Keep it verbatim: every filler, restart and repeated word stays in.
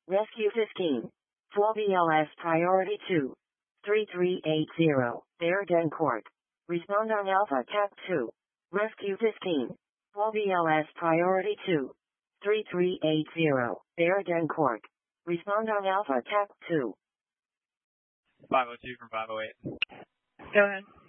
Rescue fifteen. four B L S priority two. three three eight zero. Bear Dencourt. Respond on Alpha Cap two. Rescue fifteen. four B L S priority two. three three eight zero. Bear Dencourt. Respond on Alpha Cap two. five oh two from five oh eight. Go ahead.